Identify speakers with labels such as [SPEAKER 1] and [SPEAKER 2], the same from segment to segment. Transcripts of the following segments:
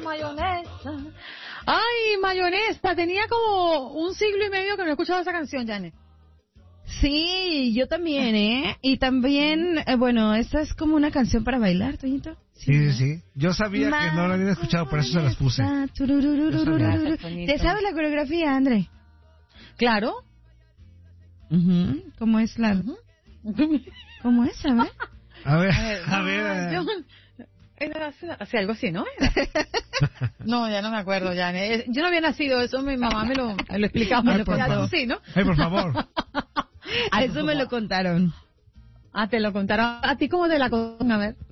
[SPEAKER 1] mayonesa. Ay, mayonesa. Tenía como 1 siglo y medio que no he escuchado esa canción, Janet.
[SPEAKER 2] Sí, yo también, ¿eh? Y también, bueno, esta es como una canción para bailar, Toñito.
[SPEAKER 3] Sí. Yo sabía que no la había escuchado, por eso se las puse.
[SPEAKER 2] ¿Te sabes la coreografía, André?
[SPEAKER 1] Claro.
[SPEAKER 2] ¿Cómo es la...? ¿Cómo es? A ver.
[SPEAKER 3] A ver.
[SPEAKER 1] Hace algo así, ¿no? No, ya no me acuerdo, ya. Yo no había nacido, eso mi mamá me lo explicaba.
[SPEAKER 2] Me lo contó.
[SPEAKER 1] Sí, ¿no?
[SPEAKER 3] Ay, por favor.
[SPEAKER 2] Eso me lo contaron.
[SPEAKER 1] Ah, te lo contaron. ¿A ti cómo te la contaron? A ver.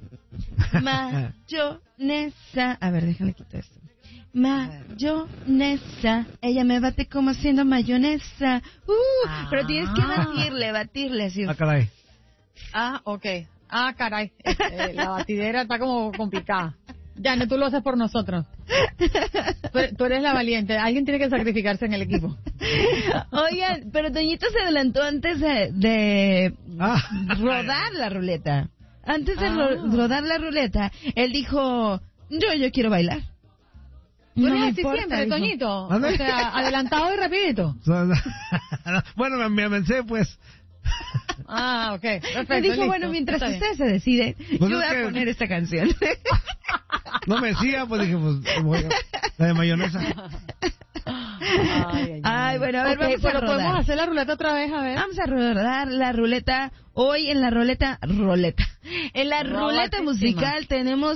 [SPEAKER 2] Mayonesa. A ver, déjame quitar esto. Mayonesa. Ella me bate como haciendo mayonesa. Pero tienes que batirle así.
[SPEAKER 3] Ah, caray.
[SPEAKER 1] Ah, ok. Ah, caray. La batidera está como complicada. Ya, no, tú lo haces por nosotros. Tú eres la valiente. Alguien tiene que sacrificarse en el equipo.
[SPEAKER 2] Oigan, pero Toñito se adelantó antes de rodar la ruleta. Antes de rodar la ruleta, él dijo, yo quiero bailar.
[SPEAKER 1] Tú
[SPEAKER 2] No
[SPEAKER 1] eres
[SPEAKER 2] me
[SPEAKER 1] así
[SPEAKER 2] importa,
[SPEAKER 1] siempre,
[SPEAKER 2] dijo.
[SPEAKER 1] Toñito. O sea, adelantado y rapidito.
[SPEAKER 3] Bueno, me avancé, pues.
[SPEAKER 1] Ah, ok. Perfecto,
[SPEAKER 2] Me dijo,
[SPEAKER 1] listo.
[SPEAKER 2] bueno, mientras
[SPEAKER 1] Está
[SPEAKER 2] usted se decide,
[SPEAKER 3] Pues
[SPEAKER 2] yo
[SPEAKER 3] es
[SPEAKER 2] voy a
[SPEAKER 3] que-
[SPEAKER 2] poner esta canción.
[SPEAKER 3] No me decía, pues dije, la de mayonesa.
[SPEAKER 2] Ay, bueno, a ver, vamos a
[SPEAKER 1] pero
[SPEAKER 2] rodar.
[SPEAKER 1] podemos hacer la ruleta otra vez, a ver.
[SPEAKER 2] Vamos a rodar la ruleta. Hoy en la ruleta musical tenemos